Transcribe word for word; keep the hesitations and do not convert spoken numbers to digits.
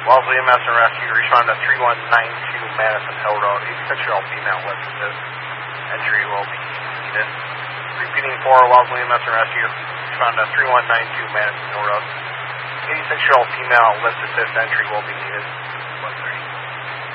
Wellesley E M S and Rescue, respond to three one nine two Madison Hill Road. eighty-six-year-old female with assist. Entry will be needed. Repeating for Wellesley E M S and Rescue, respond to three one nine two Madison Hill Road. eighty-six-year-old female lift assist. Entry will be needed.